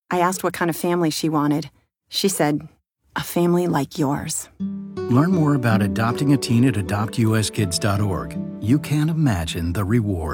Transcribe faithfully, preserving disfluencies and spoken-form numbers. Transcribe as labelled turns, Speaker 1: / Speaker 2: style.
Speaker 1: I asked what kind of family she wanted. She said, a family like yours.
Speaker 2: Learn more about adopting a teen at adopt u s kids dot org. You can't imagine the reward.